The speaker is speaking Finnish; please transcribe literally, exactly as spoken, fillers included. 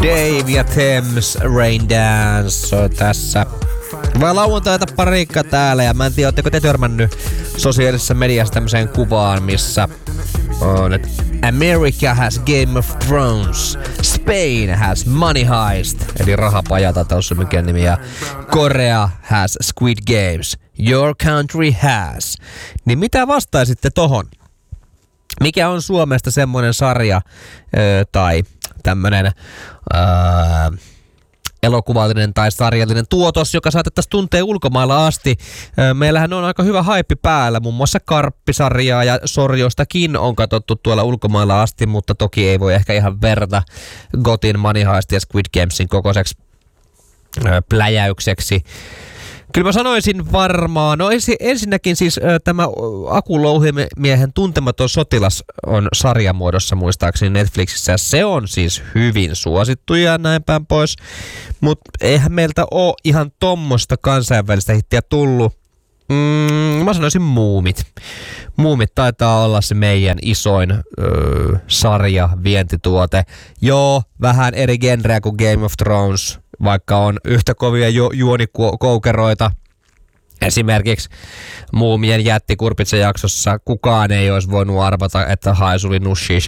Dave ja Thames, Rain Dance on tässä. Vai lauantaita parikka täällä ja mä en tiedä, ootteko te törmännyt sosiaalisessa mediassa tämmöiseen kuvaan, missä on, että America has Game of Thrones, Spain has Money Heist, eli rahapajata tuossa mikä nimi, ja Korea has Squid Games, your country has. Niin mitä vastaisitte tohon? Mikä on Suomesta semmonen sarja öö, tai tämmönen öö, elokuvallinen tai sarjallinen tuotos, joka saatettaisiin tuntea ulkomailla asti. Meillähän on aika hyvä haippi päällä, muun muassa Karppisarjaa ja Sorjostakin on katsottu tuolla ulkomailla asti, mutta toki ei voi ehkä ihan verta Gotin, Money Heist ja Squid Gamesin kokoiseksi pläjäykseksi. Kyllä mä sanoisin varmaan, no ensi, ensinnäkin siis ö, tämä Aku Louhimiehen Tuntematon sotilas on sarjamuodossa muistaakseni Netflixissä, ja se on siis hyvin suosittu ja näin päin pois, mutta eihän meiltä ole ihan tommoista kansainvälistä hittiä tullut. Mm, mä sanoisin Muumit. Muumit taitaa olla se meidän isoin öö, sarja, vientituote. Joo, vähän eri genreä kuin Game of Thrones, vaikka on yhtä kovia ju- juonikoukeroita. Esimerkiksi Muumien jättikurpitsen jaksossa kukaan ei olisi voinut arvata, että Haisuli nushii